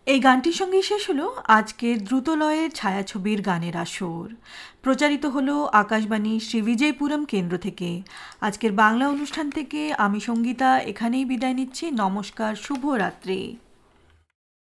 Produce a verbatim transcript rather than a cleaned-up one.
এই গানটির সঙ্গেই শেষ হলো আজকের দ্রুতলয়ের ছায়াছবির গানের আসর। প্রচারিত হলো আকাশবাণী শ্রী বিজয়পুরম কেন্দ্র থেকে। আজকের বাংলা অনুষ্ঠান থেকে আমি সঙ্গীতা এখানেই বিদায় নিচ্ছি। নমস্কার, শুভরাত্রি।